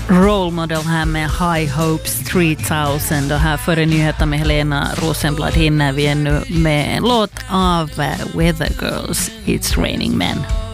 Role Model här med High Hopes 3000 och här före nyheter med Helena Rosenblad hinner vi ännu med en låt av Weather Girls, It's Raining Men.